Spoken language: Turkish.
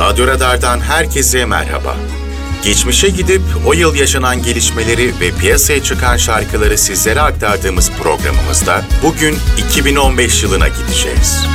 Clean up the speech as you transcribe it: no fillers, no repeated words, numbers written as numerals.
Radyo Radar'dan herkese merhaba. Geçmişe gidip o yıl yaşanan gelişmeleri ve piyasaya çıkan şarkıları sizlere aktardığımız programımızda bugün 2015 yılına gideceğiz.